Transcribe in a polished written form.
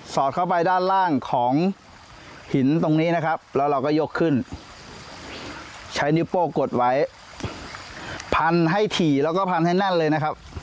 สอดเข้าไปด้านล่างของหินตรงนี้นะครับแล้วเราก็ยกขึ้นใช้นิ้วโป้งกดไว้พันให้ถี่แล้วก็พันให้แน่นเลยนะครับ